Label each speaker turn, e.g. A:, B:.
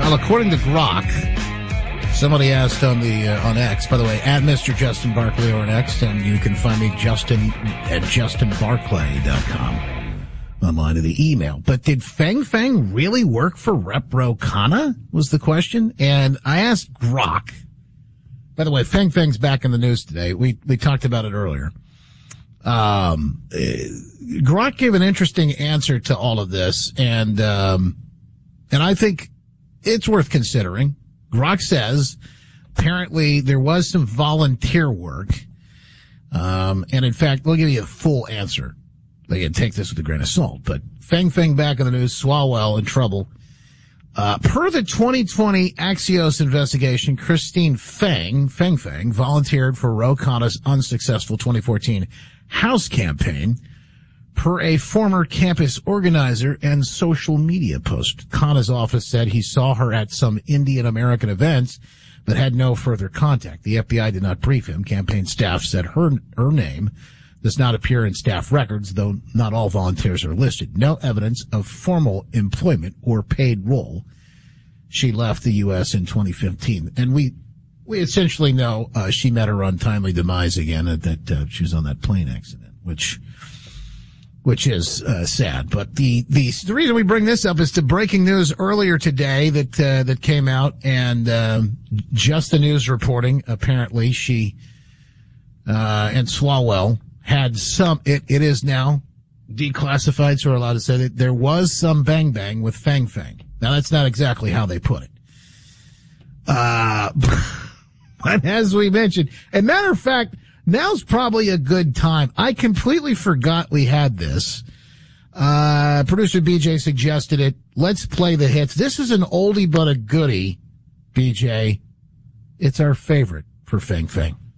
A: Well, according to Grok, somebody asked on X, by the way, at Mr. Justin Barkley on X, and you can find me Justin at justinbarclay.com online to the email. But did Feng Feng really work for Rep Ro Khanna was the question. And I asked Grok. By the way, Feng Feng's back in the news today. We talked about it earlier. Grok gave an interesting answer to all of this, and I think it's worth considering. Grok says apparently there was some volunteer work, and in fact, we'll give you a full answer. Again, take this with a grain of salt, but Feng Feng back in the news, Swalwell in trouble. Per the 2020 Axios investigation, Christine Feng volunteered for Ro Khanna's unsuccessful 2014 House campaign per a former campus organizer and social media post. Khanna's office said he saw her at some Indian American events but had no further contact. The FBI did not brief him. Campaign staff said her name does not appear in staff records, though not all volunteers are listed. No evidence of formal employment or paid role. She left the U.S. in 2015. And we essentially know, she met her untimely demise again at that, she was on that plane accident, which is, sad. But the reason we bring this up is to breaking news earlier today that came out, and, Just the News reporting, apparently she, and Swalwell had some, it is now declassified, so we're allowed to say that there was some bang bang with Feng Feng. Now that's not exactly how they put it. But as we mentioned, and matter of fact, now's probably a good time. I completely forgot we had this. Producer BJ suggested it. Let's play the hits. This is an oldie but a goodie, BJ. It's our favorite for Feng Feng.